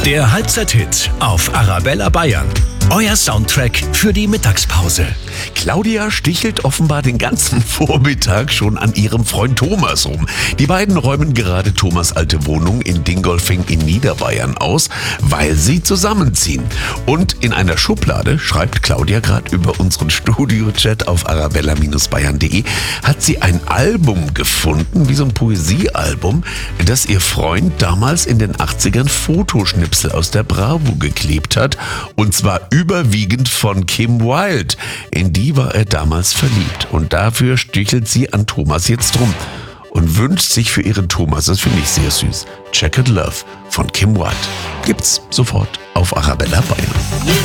Der Halbzeit-Hit auf Arabella Bayern. Euer Soundtrack für die Mittagspause. Claudia stichelt offenbar den ganzen Vormittag schon an ihrem Freund Thomas rum. Die beiden räumen gerade Thomas' alte Wohnung in Dingolfing in Niederbayern aus, weil sie zusammenziehen. Und in einer Schublade, schreibt Claudia gerade über unseren Studio-Chat auf arabella-bayern.de, hat sie ein Album gefunden, wie so ein Poesiealbum, das ihr Freund damals in den 80ern Fotoschnipsel aus der Bravo geklebt hat. Und zwar überwiegend von Kim Wilde. In die war er damals verliebt. Und dafür stichelt sie an Thomas jetzt rum und wünscht sich für ihren Thomas, das finde ich sehr süß, Checkered Love von Kim Wilde. Gibt's sofort auf Arabella Bayern.